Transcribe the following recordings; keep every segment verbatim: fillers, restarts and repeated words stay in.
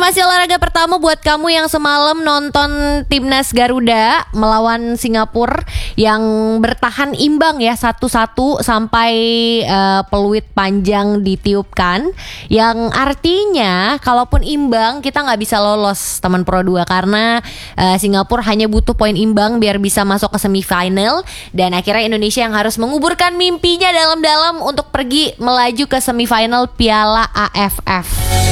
Informasi olahraga pertama buat kamu yang semalam nonton Timnas Garuda melawan Singapura yang bertahan imbang ya satu satu sampai uh, peluit panjang ditiupkan, yang artinya kalaupun imbang kita nggak bisa lolos teman Pro dua karena uh, Singapura hanya butuh poin imbang biar bisa masuk ke semifinal, dan akhirnya Indonesia yang harus menguburkan mimpinya dalam-dalam untuk pergi melaju ke semifinal Piala A F F.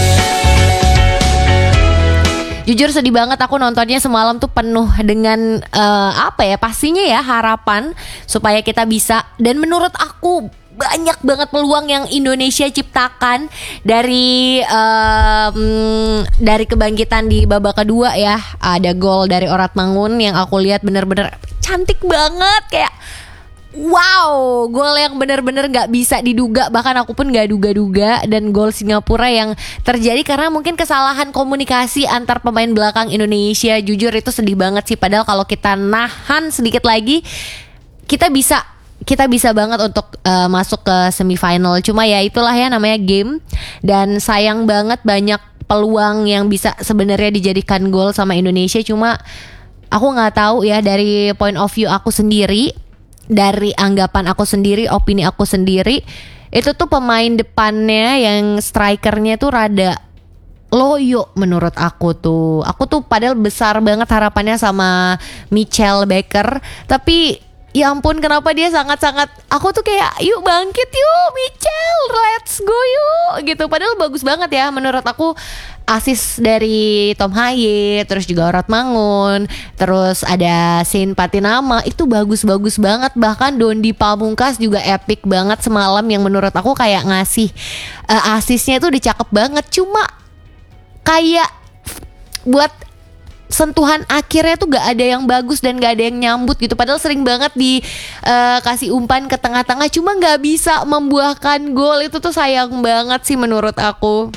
Jujur sedih banget, aku nontonnya semalam tuh penuh dengan uh, apa ya, pastinya ya harapan supaya kita bisa, dan menurut aku banyak banget peluang yang Indonesia ciptakan dari um, dari kebangkitan di babak kedua ya. Ada gol dari Oratmangun yang aku lihat bener-bener cantik banget, kayak wow, gol yang benar-benar gak bisa diduga, bahkan aku pun gak duga-duga. Dan gol Singapura yang terjadi karena mungkin kesalahan komunikasi antar pemain belakang Indonesia. Jujur itu sedih banget sih, padahal kalau kita nahan sedikit lagi kita bisa kita bisa banget untuk uh, masuk ke semifinal. Cuma ya itulah ya, namanya game, dan sayang banget banyak peluang yang bisa sebenarnya dijadikan gol sama Indonesia. Cuma aku gak tahu ya, dari point of view aku sendiri, dari anggapan aku sendiri, opini aku sendiri, itu tuh pemain depannya yang strikernya tuh rada loyo menurut aku tuh. Aku tuh padahal besar banget harapannya sama Michel Baker, tapi ya ampun kenapa dia sangat-sangat, aku tuh kayak yuk bangkit yuk Michel, let's go yuk gitu. Padahal bagus banget ya menurut aku. Asis dari Tom Haye, terus juga Oratmangun, terus ada Saint Patinama, itu bagus-bagus banget. Bahkan Dondi Pamungkas juga epic banget semalam, yang menurut aku kayak ngasih uh, asisnya itu udah cakep banget. Cuma kayak buat sentuhan akhirnya tuh gak ada yang bagus dan gak ada yang nyambut gitu. Padahal sering banget dikasih uh, umpan ke tengah-tengah, cuma gak bisa membuahkan gol. Itu tuh sayang banget sih menurut aku.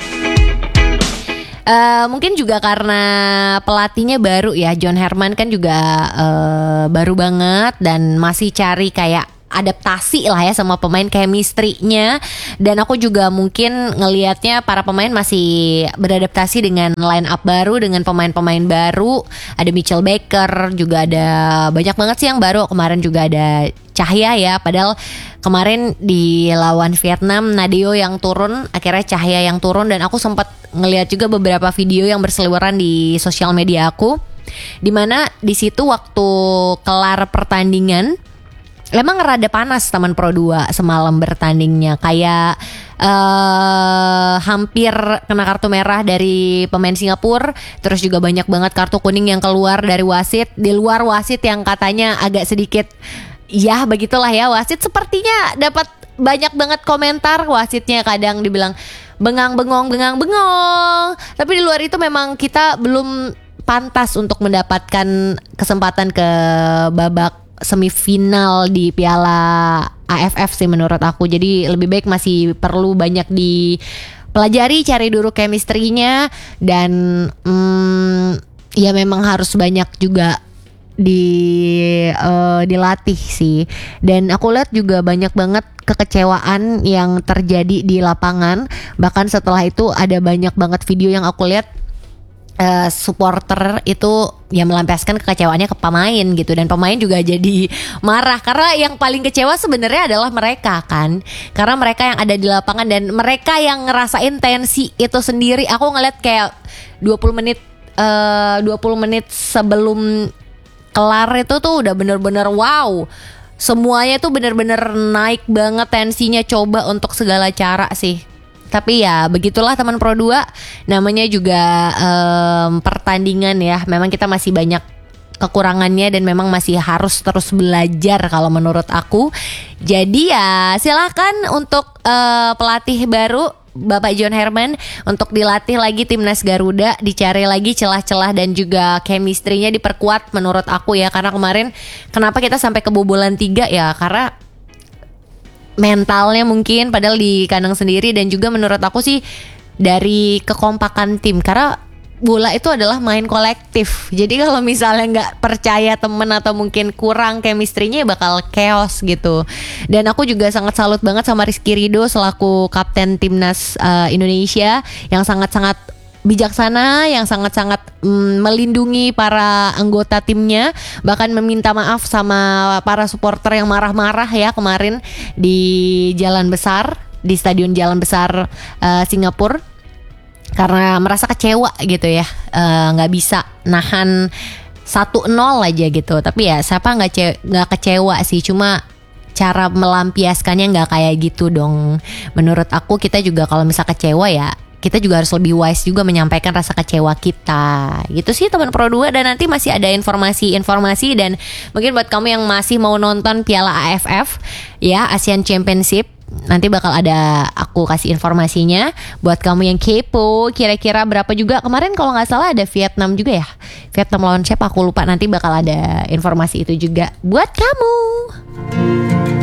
Uh, mungkin juga karena pelatihnya baru ya, John Herman kan juga uh, baru banget dan masih cari kayak adaptasi lah ya sama pemain, chemistry-nya. Dan aku juga mungkin ngelihatnya para pemain masih beradaptasi dengan line up baru, dengan pemain-pemain baru. Ada Michel Baker, juga ada banyak banget sih yang baru. Kemarin juga ada Cahya ya, padahal kemarin di lawan Vietnam Nadeo yang turun, akhirnya Cahya yang turun. Dan aku sempat ngelihat juga beberapa video yang berseliweran di sosial media aku, dimana di situ waktu kelar pertandingan emang rada panas teman Pro dua semalam bertandingnya, kayak uh, hampir kena kartu merah dari pemain Singapura. Terus juga banyak banget kartu kuning yang keluar dari wasit, di luar wasit yang katanya agak sedikit ya begitulah ya, wasit sepertinya dapat banyak banget komentar. Wasitnya kadang dibilang bengang bengong bengang bengong, tapi di luar itu memang kita belum pantas untuk mendapatkan kesempatan ke babak semifinal di Piala A F F sih menurut aku. Jadi lebih baik masih perlu banyak dipelajari, cari dulu chemistry-nya, dan hmm, ya memang harus banyak juga di uh, dilatih sih. Dan aku lihat juga banyak banget kekecewaan yang terjadi di lapangan. Bahkan setelah itu ada banyak banget video yang aku lihat uh, supporter itu ya melampiaskan kekecewaannya ke pemain gitu, dan pemain juga jadi marah karena yang paling kecewa sebenarnya adalah mereka kan, karena mereka yang ada di lapangan dan mereka yang ngerasain tensi itu sendiri. Aku ngeliat kayak dua puluh menit uh, dua puluh menit sebelum kelar itu tuh udah bener-bener wow, semuanya tuh bener-bener naik banget tensinya, coba untuk segala cara sih. Tapi ya begitulah teman Pro dua, namanya juga um, pertandingan ya. Memang kita masih banyak kekurangannya dan memang masih harus terus belajar kalau menurut aku. Jadi ya silahkan untuk uh, pelatih baru Bapak John Herman untuk dilatih lagi timnas Garuda, dicari lagi celah-celah dan juga chemistry-nya diperkuat menurut aku ya. Karena kemarin kenapa kita sampai kebobolan tiga ya, karena mentalnya mungkin padahal di kandang sendiri, dan juga menurut aku sih dari kekompakan tim, karena bola itu adalah main kolektif. Jadi kalau misalnya nggak percaya temen atau mungkin kurang chemistry-nya bakal chaos gitu. Dan aku juga sangat salut banget sama Rizky Ridho selaku kapten timnas uh, Indonesia yang sangat-sangat bijaksana, yang sangat-sangat mm, melindungi para anggota timnya, bahkan meminta maaf sama para supporter yang marah-marah ya kemarin di Jalan Besar, di Stadion Jalan Besar uh, Singapura, karena merasa kecewa gitu ya, nggak uh, bisa nahan satu nol aja gitu. Tapi ya siapa nggak ce- nggak kecewa sih, cuma cara melampiaskannya nggak kayak gitu dong. Menurut aku kita juga kalau misal kecewa ya, kita juga harus lebih wise juga menyampaikan rasa kecewa kita. Gitu sih teman Pro dua. Dan nanti masih ada informasi-informasi, dan mungkin buat kamu yang masih mau nonton Piala A F F ya, Asian Championship, nanti bakal ada aku kasih informasinya. Buat kamu yang kepo kira-kira berapa juga, kemarin kalau nggak salah ada Vietnam juga ya, Vietnam lawan siapa aku lupa, nanti bakal ada informasi itu juga buat kamu.